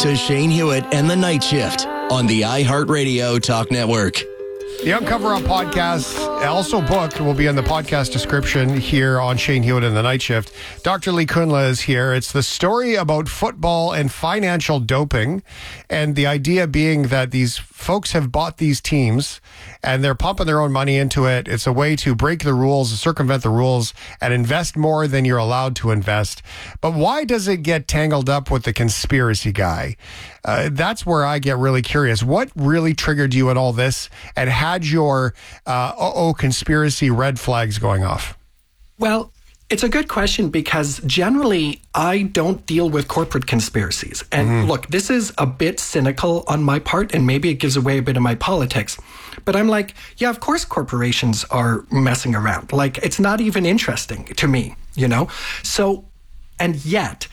to Shane Hewitt and the Night Shift on the iHeartRadio Talk Network. The Uncover Up podcast, also booked, will be in the podcast description here on Shane Hewitt and the Night Shift. Dr. Lee Kunla is here. It's the story about football and financial doping, and the idea being that these folks have bought these teams and they're pumping their own money into it. It's a way to break the rules, circumvent the rules, and invest more than you're allowed to invest. But why does it get tangled up with the conspiracy guy? That's where I get really curious. What really triggered you in all this and had your conspiracy red flags going off? Well, it's a good question because generally I don't deal with corporate conspiracies. And look, this is a bit cynical on my part, and maybe it gives away a bit of my politics. But I'm like, yeah, of course corporations are messing around. Like, it's not even interesting to me, you know? So, and yet,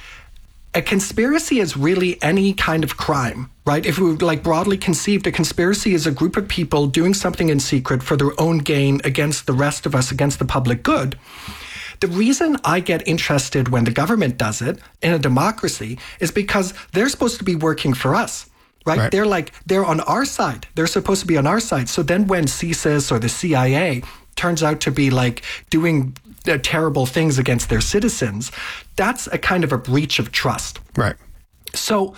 a conspiracy is really any kind of crime, right? If we like broadly conceived, a conspiracy is a group of people doing something in secret for their own gain against the rest of us, against the public good. The reason I get interested when the government does it in a democracy is because they're supposed to be working for us, right? They're on our side. They're supposed to be on our side. So then when CSIS or the CIA turns out to be like doing terrible things against their citizens, that's a kind of a breach of trust. Right. So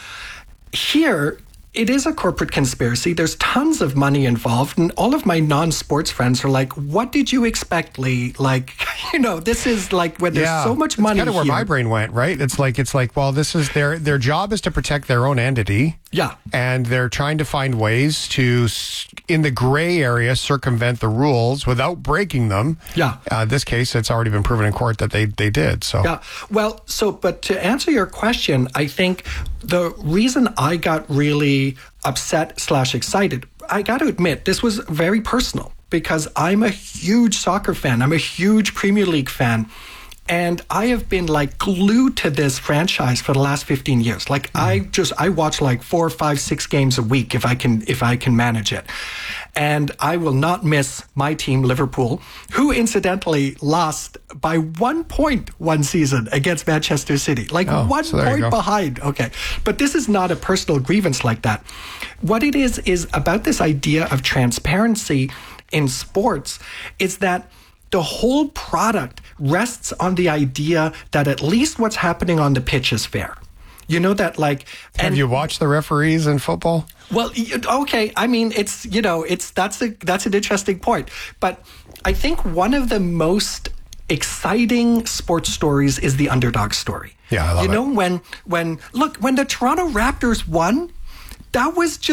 here, it is a corporate conspiracy. There's tons of money involved. And all of my non-sports friends are like, what did you expect, Lee? Like, you know, this is like when there's so much money. That's kind of where my brain went, right? It's like, well, this is their job is to protect their own entity. Yeah. And they're trying to find ways to, in the gray area, circumvent the rules without breaking them. Yeah. In this case, it's already been proven in court that they did. So. Yeah. Well, but to answer your question, I think the reason I got really upset/excited, I got to admit, this was very personal because I'm a huge soccer fan. I'm a huge Premier League fan. And I have been like glued to this franchise for the last 15 years. Like I watch like 4, 5, 6 games a week if I can manage it. And I will not miss my team, Liverpool, who incidentally lost by 1 point one season against Manchester City. Like 1 point behind. Okay. But this is not a personal grievance like that. What it is about this idea of transparency in sports is that the whole product rests on the idea that at least what's happening on the pitch is fair. You know that, like... Have you watched the referees in football? Well, okay. I mean, that's an interesting point. But I think one of the most exciting sports stories is the underdog story. Yeah, I love it. You know, when the Toronto Raptors won, that was just